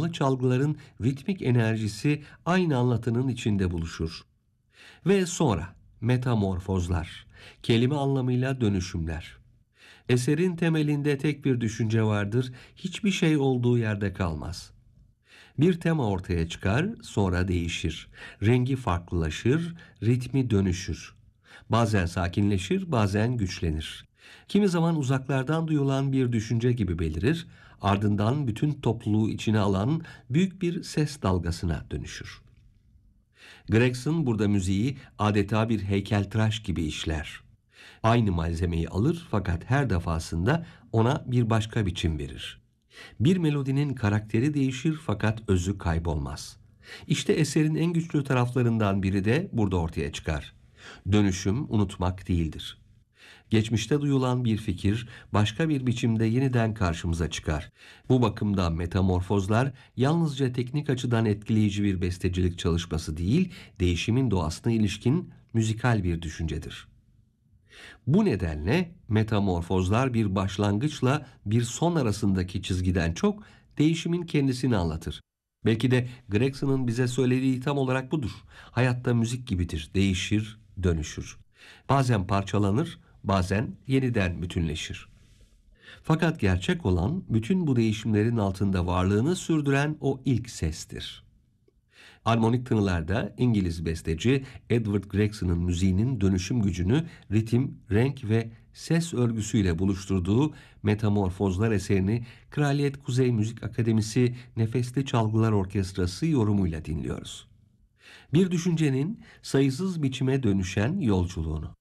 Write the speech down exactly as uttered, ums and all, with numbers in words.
temalı çalgıların ritmik enerjisi aynı anlatının içinde buluşur. Ve sonra metamorfozlar, kelime anlamıyla dönüşümler. Eserin temelinde tek bir düşünce vardır, hiçbir şey olduğu yerde kalmaz. Bir tema ortaya çıkar, sonra değişir. Rengi farklılaşır, ritmi dönüşür. Bazen sakinleşir, bazen güçlenir. Kimi zaman uzaklardan duyulan bir düşünce gibi belirir, ardından bütün topluluğu içine alan büyük bir ses dalgasına dönüşür. Gregson burada müziği adeta bir heykeltıraş gibi işler. Aynı malzemeyi alır fakat her defasında ona bir başka biçim verir. Bir melodinin karakteri değişir fakat özü kaybolmaz. İşte eserin en güçlü taraflarından biri de burada ortaya çıkar. Dönüşüm unutmak değildir. Geçmişte duyulan bir fikir başka bir biçimde yeniden karşımıza çıkar. Bu bakımdan metamorfozlar yalnızca teknik açıdan etkileyici bir bestecilik çalışması değil, değişimin doğasına ilişkin müzikal bir düşüncedir. Bu nedenle metamorfozlar bir başlangıçla bir son arasındaki çizgiden çok değişimin kendisini anlatır. Belki de Gregson'ın bize söylediği tam olarak budur. Hayatta müzik gibidir, değişir, dönüşür. Bazen parçalanır, bazen yeniden bütünleşir. Fakat gerçek olan bütün bu değişimlerin altında varlığını sürdüren o ilk sestir. Armonik tınılarda İngiliz besteci Edward Gregson'ın müziğinin dönüşüm gücünü ritim, renk ve ses örgüsüyle buluşturduğu Metamorfozlar eserini Kraliyet Kuzey Müzik Akademisi Nefesli Çalgılar Orkestrası yorumuyla dinliyoruz. Bir düşüncenin sayısız biçime dönüşen yolculuğunu.